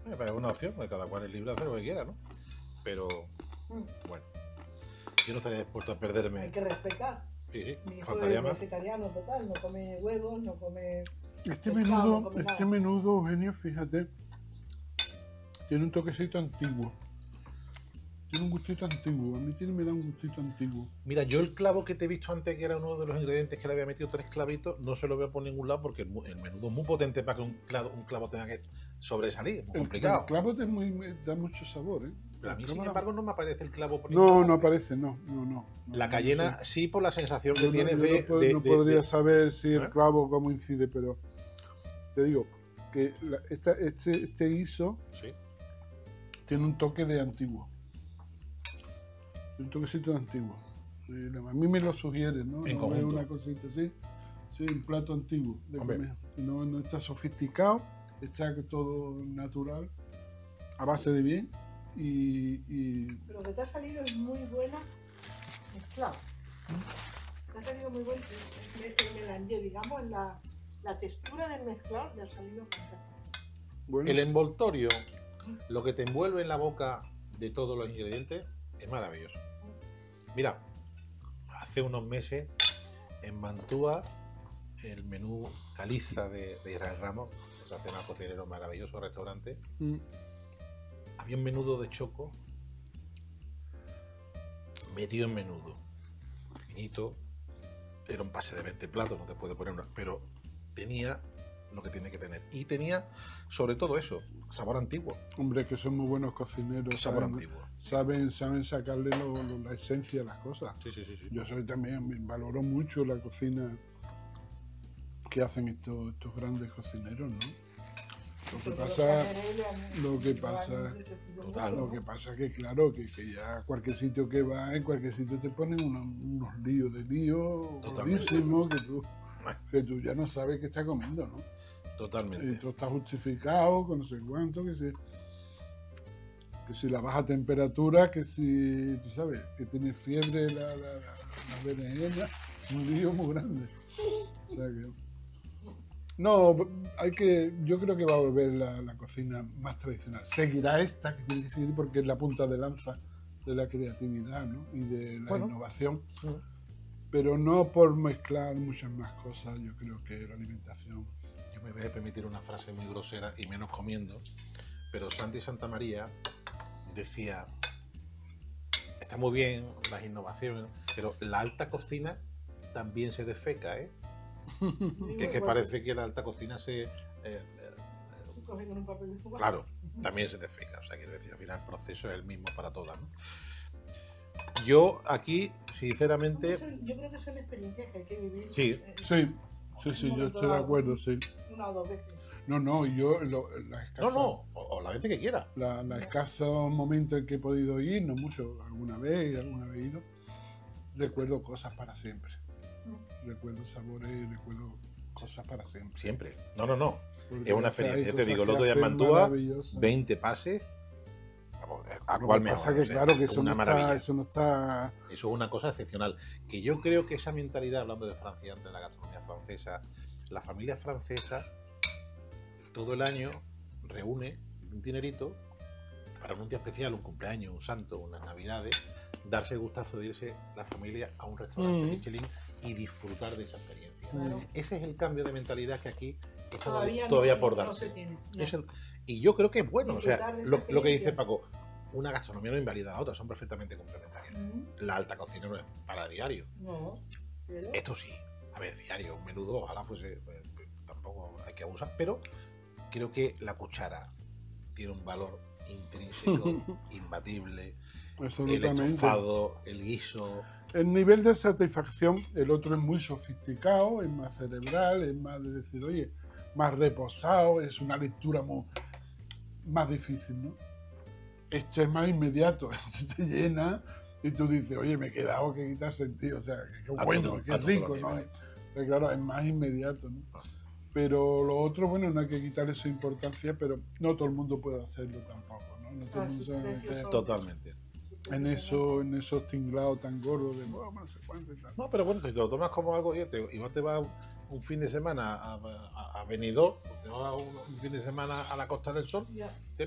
Es una opción, cada cual es libre de hacer lo que quiera, ¿no? Pero, bueno, yo no estaría dispuesto a perderme. Hay que respetar. Sí, Mi hijo faltaría es más. vegetariano total, no come huevos, no come... Este pescado, menudo, no come este nada. menudo, Eugenio, fíjate, tiene un toquecito antiguo. Tiene un gustito antiguo. A mí me da un gustito antiguo. Mira, yo el clavo que te he visto antes, que era uno de los ingredientes que le había metido 3 clavitos, no se lo veo por ningún lado porque el menudo es muy potente para que un clavo tenga que sobresalir. Es muy complicado. El clavo da mucho sabor, ¿eh? Pero a mí, El sin clavo embargo, no me aparece el clavo por no, ninguna no parte. aparece, no. La cayena sí, por la sensación que Yo tienes no podría saber si el ¿eh? clavo cómo incide, pero te digo que este guiso Sí. tiene un toque de antiguo. Un toquecito de antiguo. Sí, a mí me lo sugiere, ¿no? En No conjunto. veo una cosita así. Sí, un plato antiguo de Hombre. comer. No está sofisticado, está todo natural, a base de bien y Pero lo que te ha salido es muy buena mezclado. Te ha salido muy bueno el melange, digamos, la textura del mezclado le ha salido fantástico. bueno. El envoltorio, lo que te envuelve en la boca de todos los ingredientes, es maravilloso. Mira, hace unos meses en Mantua, el menú caliza de Israel Ramos, que hace un cocinero maravilloso, restaurante, había un menudo de choco metido en menudo, pequeñito, era un pase de 20 platos, no te puede poner una, pero tenía lo que tiene que tener. Y tenía, sobre todo eso, sabor antiguo. Hombre, que son muy buenos cocineros, Sabor saben, antiguo. saben sacarle la esencia a las cosas. Sí, sí, sí, sí. Yo también valoro mucho la cocina que hacen estos grandes cocineros, ¿no? Lo que pasa que claro, que ya a cualquier sitio que vas, en cualquier sitio te ponen unos líos de líos gordísimos que tú ya no sabes qué estás comiendo, ¿no? Totalmente. Y todo está justificado con no sé cuánto, que si la baja temperatura, que si, tú sabes, que tienes fiebre, la berenjena, un lío muy grande. O sea que... No, yo creo que va a volver la cocina más tradicional. Seguirá esta, que tiene que seguir porque es la punta de lanza de la creatividad, ¿no? Y de la innovación. Pero no por mezclar muchas más cosas, yo creo que la alimentación... Yo me voy a permitir una frase muy grosera y menos comiendo, pero Santi Santamaría decía, está muy bien las innovaciones, pero la alta cocina también se defeca, ¿eh? Que es que parece que la alta cocina claro, también se defeca. O sea, quiero decir, al final el proceso es el mismo para todas, ¿no? Yo aquí, sinceramente... Yo creo que son experiencias que hay que vivir. Sí, yo estoy de acuerdo, sí. Una o dos veces. No, y yo la escasa... o la vez que quiera. La escasos momentos en que he podido ir, no mucho, alguna vez he ido, recuerdo cosas para siempre. Recuerdo sabores, recuerdo cosas para siempre. Siempre. No. Porque es una experiencia. Te digo, el otro día en Mantua, 20 pases. Vamos, ¿a cuál mejor? Pasa que, claro, que eso una maravilla. Eso no está... Eso es una cosa excepcional. Que yo creo que esa mentalidad, hablando de Francia, de la gastronomía francesa, la familia francesa todo el año reúne un dinerito para un día especial, un cumpleaños, un santo, unas navidades, darse el gustazo de irse la familia a un restaurante Michelin y disfrutar de esa experiencia. Ese es el cambio de mentalidad que aquí está todavía por darse. No se tiene, no. Y yo creo que es bueno. O sea, lo que dice Paco, una gastronomía no invalida a la otra, son perfectamente complementarias. La alta cocina no es para diario. No, pero... Esto sí, a ver, diario, un menudo, ojalá fuese, tampoco hay que abusar, pero creo que la cuchara tiene un valor intrínseco, imbatible. El estofado, el guiso. El nivel de satisfacción, el otro es muy sofisticado, es más cerebral, es más de decir, oye, más reposado, es una lectura más difícil, ¿no? Este es más inmediato, este te llena y tú dices, oye, me he quedado que quitar sentido, o sea, qué bueno, qué rico, ¿no? Pero claro, es más inmediato, ¿no? Pero lo otro, bueno, no hay que quitarle su importancia, pero no todo el mundo puede hacerlo tampoco, ¿no? No todo el mundo se mete Totalmente. en esos tinglados tan gordos de no sé cuánto y tal. No, pero bueno, si te lo tomas como algo, igual te vas un fin de semana a Benidorm, te vas un fin de semana a la Costa del Sol, te